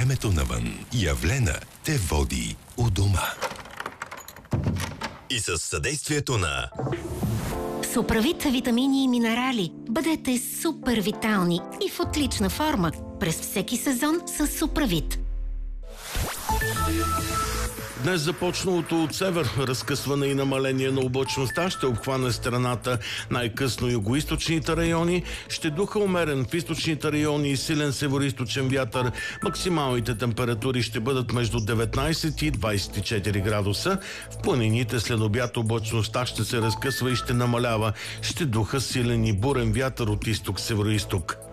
времето навън. Явлена те води у дома. И със съдействието на Суправит витамини и минерали. Бъдете супер витални и в отлична форма през всеки сезон с Суправит. Днес започналото от север разкъсване и намаление на облачността ще обхване страната най-късно югоизточните райони. Ще духа умерен в източните райони и силен североизточен вятър. Максималните температури ще бъдат между 19 и 24 градуса. В планините след обяд облачността ще се разкъсва и ще намалява. Ще духа силен и бурен вятър от изток-североизток.